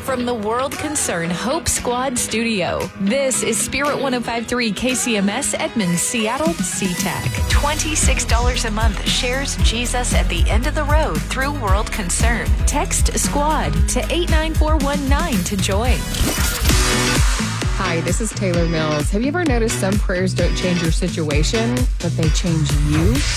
from the World Concern Hope Squad studio. This is Spirit 105.3 KCMS Edmonds, Seattle, SeaTac. $26 a month shares Jesus at the end of the road through World Concern. Text SQUAD to 89419 to join. Hi, this is Taylor Mills. Have you ever noticed some prayers don't change your situation, but they change you?